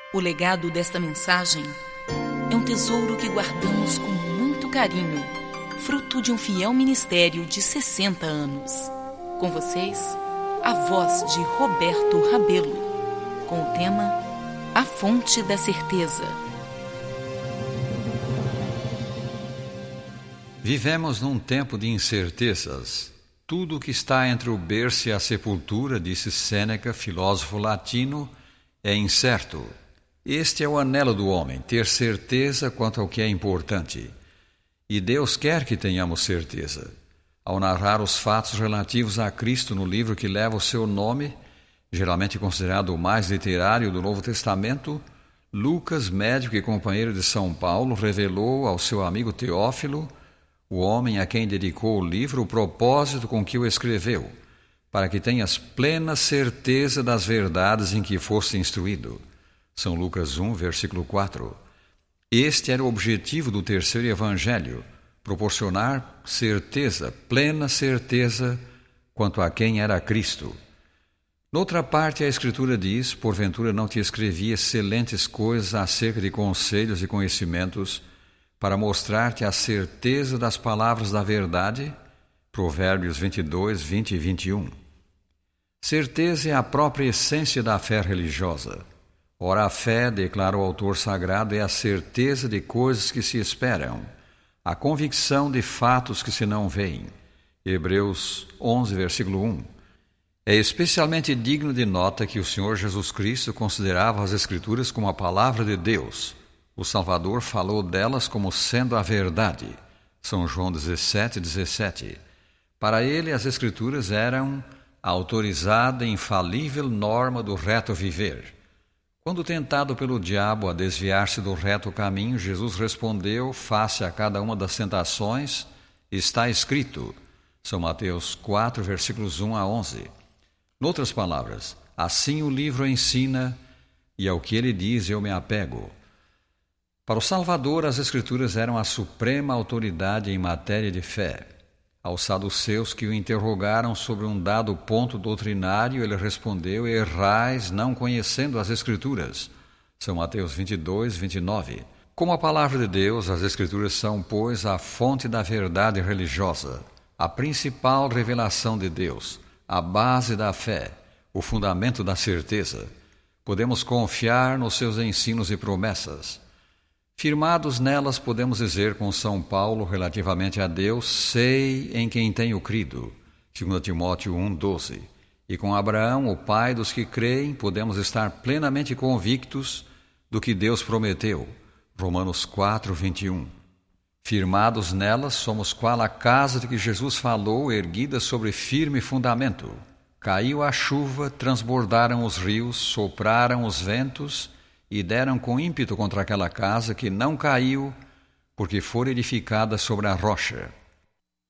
O legado desta mensagem é um tesouro que guardamos com muito carinho, fruto de um fiel ministério de 60 anos. Com vocês, a voz de Roberto Rabelo, com o tema A Fonte da Certeza. Vivemos num tempo de incertezas. Tudo o que está entre o berço e a sepultura, disse Sêneca, filósofo latino, é incerto. Este é o anelo do homem, ter certeza quanto ao que é importante. E Deus quer que tenhamos certeza. Ao narrar os fatos relativos a Cristo no livro que leva o seu nome, geralmente considerado o mais literário do Novo Testamento, Lucas, médico e companheiro de São Paulo, revelou ao seu amigo Teófilo, o homem a quem dedicou o livro, o propósito com que o escreveu, para que tenhas plena certeza das verdades em que foste instruído. São Lucas 1, versículo 4. Este era o objetivo do terceiro evangelho, proporcionar certeza, plena certeza, quanto a quem era Cristo. Noutra parte, a Escritura diz, porventura não te escrevi excelentes coisas acerca de conselhos e conhecimentos, para mostrar-te a certeza das palavras da verdade? Provérbios 22, 20 e 21. Certeza é a própria essência da fé religiosa. Ora, a fé, declara o autor sagrado, é a certeza de coisas que se esperam, a convicção de fatos que se não veem. Hebreus 11, versículo 1. É especialmente digno de nota que o Senhor Jesus Cristo considerava as Escrituras como a palavra de Deus. O Salvador falou delas como sendo a verdade. São João 17, 17. Para ele, as Escrituras eram a autorizada e infalível norma do reto viver. Quando tentado pelo diabo a desviar-se do reto caminho, Jesus respondeu, face a cada uma das tentações, está escrito. São Mateus 4, versículos 1 a 11. Noutras palavras, assim o livro ensina, e ao que ele diz eu me apego. Para o Salvador, as Escrituras eram a suprema autoridade em matéria de fé. Aos saduceus que o interrogaram sobre um dado ponto doutrinário, ele respondeu, errais não conhecendo as Escrituras. São Mateus 22, 29. Como a palavra de Deus, as Escrituras são, pois, a fonte da verdade religiosa, a principal revelação de Deus, a base da fé, o fundamento da certeza. Podemos confiar nos seus ensinos e promessas. Firmados nelas, podemos dizer com São Paulo relativamente a Deus, sei em quem tenho crido, 2 Timóteo 1,12. E com Abraão, o pai dos que creem, podemos estar plenamente convictos do que Deus prometeu, Romanos 4, 21. Firmados nelas, somos qual a casa de que Jesus falou, erguida sobre firme fundamento. Caiu a chuva, transbordaram os rios, sopraram os ventos, e deram com ímpeto contra aquela casa que não caiu, porque fora edificada sobre a rocha.